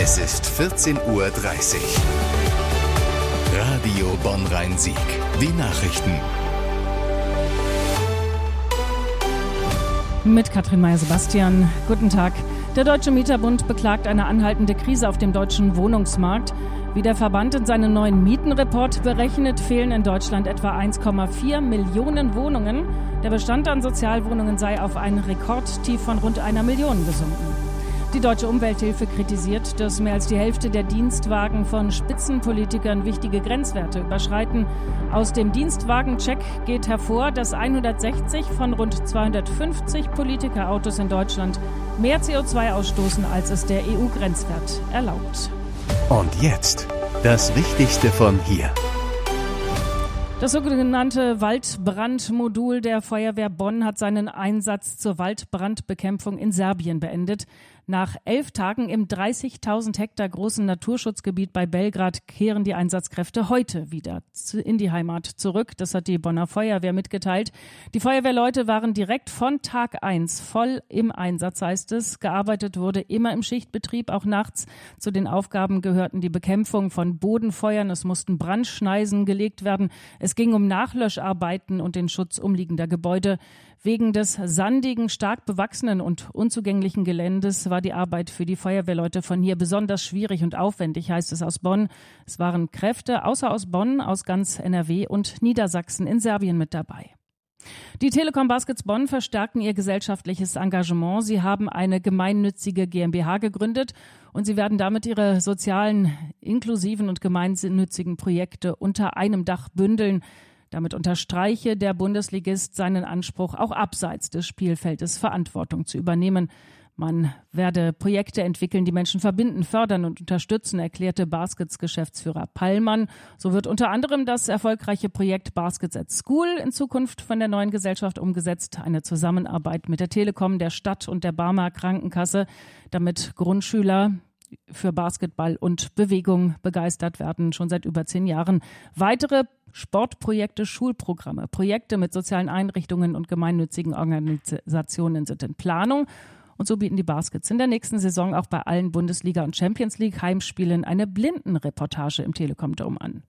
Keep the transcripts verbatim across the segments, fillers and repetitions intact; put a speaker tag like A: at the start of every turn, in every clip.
A: Es ist vierzehn Uhr dreißig. Radio Bonn-Rhein-Sieg. Die Nachrichten.
B: Mit Katrin Meyer-Sebastian. Guten Tag. Der Deutsche Mieterbund beklagt eine anhaltende Krise auf dem deutschen Wohnungsmarkt. Wie der Verband in seinem neuen Mietenreport berechnet, fehlen in Deutschland etwa eins Komma vier Millionen Wohnungen. Der Bestand an Sozialwohnungen sei auf ein Rekordtief von rund einer Million gesunken. Die Deutsche Umwelthilfe kritisiert, dass mehr als die Hälfte der Dienstwagen von Spitzenpolitikern wichtige Grenzwerte überschreiten. Aus dem Dienstwagencheck geht hervor, dass hundertsechzig von rund zweihundertfünfzig Politikerautos in Deutschland mehr C O zwei ausstoßen, als es der E U-Grenzwert erlaubt.
A: Und jetzt das Wichtigste von hier.
B: Das sogenannte Waldbrandmodul der Feuerwehr Bonn hat seinen Einsatz zur Waldbrandbekämpfung in Serbien beendet. Nach elf Tagen im dreißigtausend Hektar großen Naturschutzgebiet bei Belgrad kehren die Einsatzkräfte heute wieder in die Heimat zurück. Das hat die Bonner Feuerwehr mitgeteilt. Die Feuerwehrleute waren direkt von Tag eins voll im Einsatz, heißt es. Gearbeitet wurde immer im Schichtbetrieb, auch nachts. Zu den Aufgaben gehörten die Bekämpfung von Bodenfeuern. Es mussten Brandschneisen gelegt werden. Es ging um Nachlöscharbeiten und den Schutz umliegender Gebäude. Wegen des sandigen, stark bewachsenen und unzugänglichen Geländes war die Arbeit für die Feuerwehrleute von hier besonders schwierig und aufwendig, heißt es aus Bonn. Es waren Kräfte außer aus Bonn, aus ganz N R W und Niedersachsen in Serbien mit dabei. Die Telekom Baskets Bonn verstärken ihr gesellschaftliches Engagement. Sie haben eine gemeinnützige GmbH gegründet und sie werden damit ihre sozialen, inklusiven und gemeinnützigen Projekte unter einem Dach bündeln. Damit unterstreiche der Bundesligist seinen Anspruch, auch abseits des Spielfeldes Verantwortung zu übernehmen. Man werde Projekte entwickeln, die Menschen verbinden, fördern und unterstützen, erklärte Baskets-Geschäftsführer Pallmann. So wird unter anderem das erfolgreiche Projekt Baskets at School in Zukunft von der neuen Gesellschaft umgesetzt. Eine Zusammenarbeit mit der Telekom, der Stadt und der Barmer Krankenkasse, damit Grundschüler für Basketball und Bewegung begeistert werden, schon seit über zehn Jahren. Weitere Sportprojekte, Schulprogramme, Projekte mit sozialen Einrichtungen und gemeinnützigen Organisationen sind in Planung. Und so bieten die Baskets in der nächsten Saison auch bei allen Bundesliga- und Champions-League-Heimspielen eine Blindenreportage im Telekom Dome an.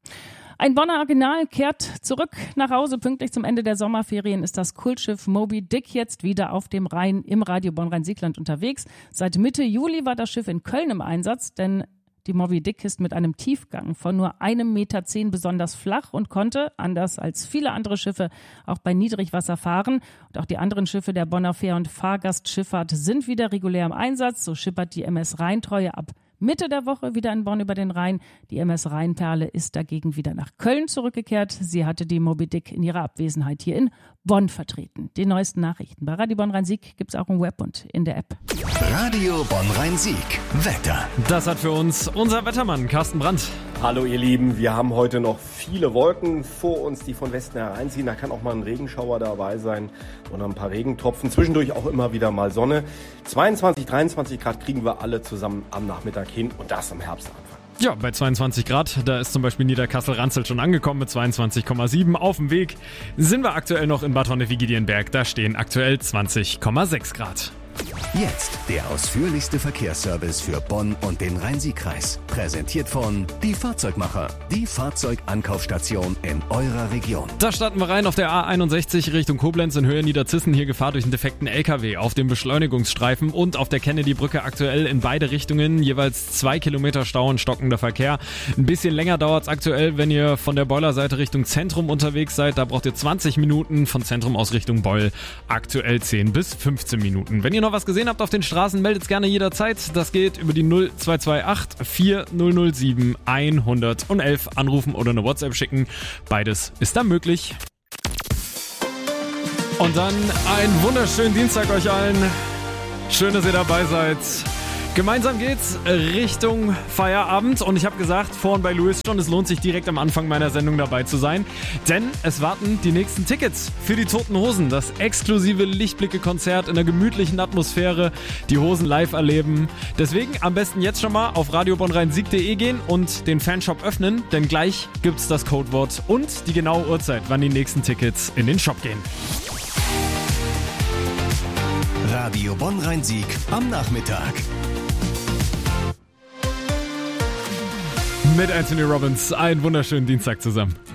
B: Ein Bonner Original kehrt zurück nach Hause. Pünktlich zum Ende der Sommerferien ist das Kultschiff Moby Dick jetzt wieder auf dem Rhein im Radio Bonn-Rhein-Siegland unterwegs. Seit Mitte Juli war das Schiff in Köln im Einsatz, denn die Moby Dick ist mit einem Tiefgang von nur einem Meter zehn besonders flach und konnte, anders als viele andere Schiffe, auch bei Niedrigwasser fahren. Und auch die anderen Schiffe der Bonner Fähr- und Fahrgastschifffahrt sind wieder regulär im Einsatz. So schippert die M S Rheintreue ab Mitte der Woche wieder in Bonn über den Rhein. Die M S Rheinperle ist dagegen wieder nach Köln zurückgekehrt. Sie hatte die Moby Dick in ihrer Abwesenheit hier in Bonn vertreten. Die neuesten Nachrichten bei Radio Bonn-Rhein-Sieg gibt es auch im Web und in der App.
A: Radio Bonn-Rhein-Sieg. Wetter.
C: Das hat für uns unser Wettermann Carsten Brandt.
D: Hallo ihr Lieben, wir haben heute noch viele Wolken vor uns, die von Westen hereinziehen. Da kann auch mal ein Regenschauer dabei sein oder ein paar Regentropfen. Zwischendurch auch immer wieder mal Sonne. zweiundzwanzig, dreiundzwanzig Grad kriegen wir alle zusammen am Nachmittag hin und das am Herbstanfang.
C: Ja, bei zweiundzwanzig Grad, da ist zum Beispiel Niederkassel-Ranzel schon angekommen mit zweiundzwanzig Komma sieben. Auf dem Weg sind wir aktuell noch in Bad Honnef-Wigidien-Berg, da stehen aktuell zwanzig Komma sechs Grad.
A: Jetzt der ausführlichste Verkehrsservice für Bonn und den Rhein-Sieg-Kreis. Präsentiert von Die Fahrzeugmacher, die Fahrzeugankaufstation in eurer Region.
C: Da starten wir rein auf der A einundsechzig Richtung Koblenz in Höhe Niederzissen. Hier Gefahr durch einen defekten L K W auf dem Beschleunigungsstreifen und auf der Kennedy-Brücke aktuell in beide Richtungen. Jeweils zwei Kilometer Stau und stockender Verkehr. Ein bisschen länger dauert es aktuell, wenn ihr von der Beuler-Seite Richtung Zentrum unterwegs seid. Da braucht ihr zwanzig Minuten, von Zentrum aus Richtung Beul aktuell zehn bis fünfzehn Minuten. Wenn ihr noch was gesehen habt auf den Straßen, meldet es gerne jederzeit. Das geht über die null zwei zwei acht vier null null sieben eins eins eins anrufen oder eine WhatsApp schicken. Beides ist da möglich. Und dann einen wunderschönen Dienstag euch allen. Schön, dass ihr dabei seid. Gemeinsam geht's Richtung Feierabend und ich habe gesagt, vorhin bei Louis schon, es lohnt sich direkt am Anfang meiner Sendung dabei zu sein, denn es warten die nächsten Tickets für die Toten Hosen, das exklusive Lichtblicke-Konzert in einer gemütlichen Atmosphäre, die Hosen live erleben. Deswegen am besten jetzt schon mal auf radio bonn rhein sieg punkt de gehen und den Fanshop öffnen, denn gleich gibt's das Codewort und die genaue Uhrzeit, wann die nächsten Tickets in den Shop gehen.
A: Radio Bonn-Rhein-Sieg am Nachmittag.
C: mit Anthony Robbins. Einen wunderschönen Dienstag zusammen.